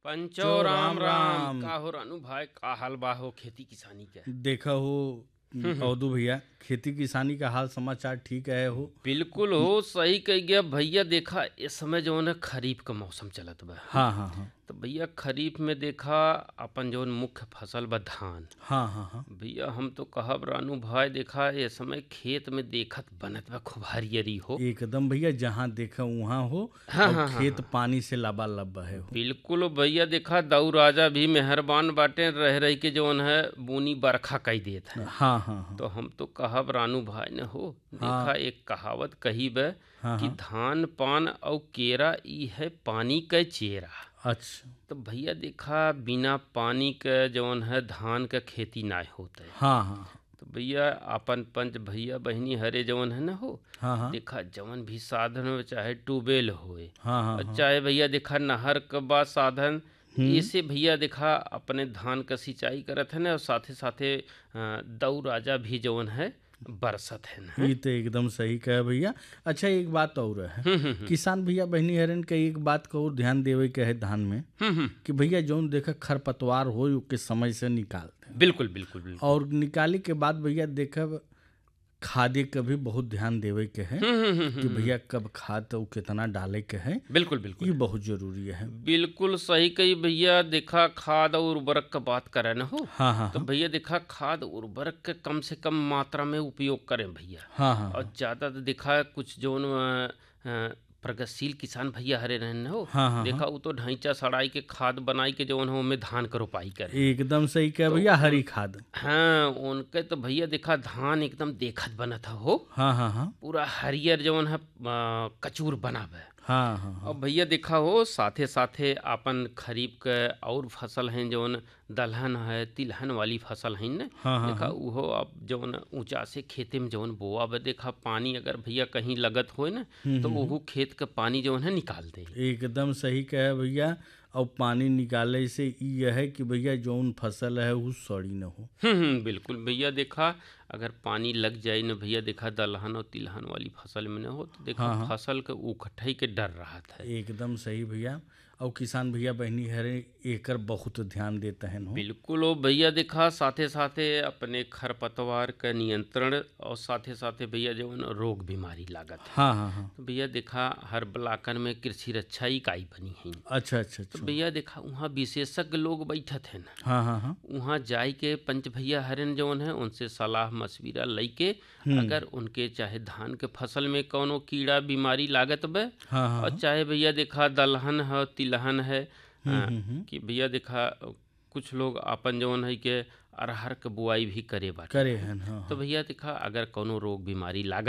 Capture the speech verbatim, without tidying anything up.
पंचो चो राम राम राम राम। का हो रानू भाई का हाल बा हो खेती किसानी के। देखा हो अवधू भैया, खेती किसानी का हाल समाचार ठीक है हो। बिल्कुल हो सही कह गया भैया। देखा इस समय जो है खरीफ का मौसम चलत बा हैं? हाँ हाँ हाँ तो भैया खरीफ में देखा अपन जो मुख्य फसल बा धान। हाँ हाँ हाँ भैया हम तो कहब रानू भाई देखा ये समय खेत में देखत बनत बा खूब हरियरी हो। एकदम भैया, जहाँ देखा वहाँ हो। हाँ और हाँ हाँ खेत हाँ पानी से लबालब बहे हो। बिल्कुल भैया। देखा दाऊ राजा भी मेहरबान बाटे रह रही के जौन है बुनी बरखा कई देत हैं। हाँ हाँ हाँ तो हम तो कहब रानू भाई ने हो देखा हाँ एक कहावत कही बे हाँ कि हाँ। धान पान और केरा ई है पानी के चेरा। अच्छा। तो भैया देखा बिना पानी के जौन है धान का खेती ना होता है। हाँ हाँ तो भैया अपन पंच भैया बहनी हरे जौन है ना हो हाँ हाँ देखा जौन भी साधन हो चाहे ट्यूबवेल होए हाँ हाँ और हाँ। चाहे भैया देखा नहर का बा साधन। हम्म। ऐसे भैया देखा अपने धान का सिंचाई करत है ना और साथे साथे अ, दऊ राजा भी जौन है बरसत है ना। ये तो एकदम सही कहे भैया। अच्छा, एक बात और है। हम्म हम्म हम्म किसान भैया बहनी हरन का एक बात को और ध्यान देवे के है धान में, हम्म, हम्म, कि भैया जौन देखा खरपतवार हो ओके समय से निकाल दें। बिल्कुल बिल्कुल बिल्कुल। और निकाले के बाद भैया देखब खादे का भी बहुत ध्यान देवे के है, हम्म हम्म हम्म कि हम्म, भैया कब खाद और कितना डाले के है। बिल्कुल ये बिल्कुल बहुत जरूरी है। बिल्कुल सही कही भैया। देखा खाद और उर्वरक का बात करें ना हो हाँ हाँ तो हाँ भैया देखा खाद उर्वरक के कम से कम मात्रा में उपयोग करें भैया। हाँ हाँ और ज़्यादा तो देखा कुछ जौन अ, अ, प्रगतिशील किसान भैया हरे रहन हो हाँ हाँ हाँ। देखा वो तो ढैंचा सड़ाई के खाद बनाई के जौन हो में धान का रोपाई करे हैं। एकदम सही कहे तो भैया, हरी उन खाद। हाँ उनके तो भैया देखा धान एकदम देखत बनत हो हाँ हाँ हाँ पूरा हरियर जौन है अ, कचूर बनावे। हाँ हाँ हाँ अब भैया देखा हो साथे साथे अपन खरीफ के और फसल हैं जौन दलहन है तिलहन वाली फसल हैं न। हाँ हाँ देखा हाँ। उहो अब जौन ऊंचा से खेते में जौन बोआ बे देखा पानी अगर भैया कहीं लगत होए न हम्म तो हम्म हम्म। ओहू खेत का पानी जौन है निकाल दे। एकदम सही कहे भैया। और पानी निकाले से ये है कि भैया जौन फसल है वो सड़ी न हो। हम्म हम्म, बिल्कुल भैया। देखा अगर पानी लग जाए न भैया देखा दलहन और तिलहन वाली फसल में न हो तो देखा हाँ हाँ। फसल के उखठई के डर रहत है। एकदम सही भैया। और किसान भैया बहनी हरे एकर बहुत ध्यान देते हैं हो। बिल्कुल ओ भैया देखा साथे साथे अपने खरपतवार का नियंत्रण और साथे साथे भैया जो न रोग बीमारी लागत है। हाँ हाँ हाँ। तो भैया देखा हर ब्लाकन में कृषि रक्षा इकाई बनी है। अच्छा अच्छा तो अच्छा। भैया देखा वहाँ विशेषज्ञ लोग बैठत हैं न। हाँ हाँ हाँ। वहाँ जाई के पंच भैया हरन जौन है उनसे सलाह मशविरा लई के हम्म। अगर उनके चाहे धान के फसल में कौनो कीड़ा बीमारी लागत बे हाँ हाँ और हाँ। चाहे भैया देखा दलहन है तिलहन है हम्म अ, हम्म हम्म। कि भैया देखा कुछ लोग आपन जौन है के अरहर के बुआई भी करे बाटे करे हैं। हैं हाँ तो हाँ। भैया देखा अगर कौनो रोग बीमारी लागत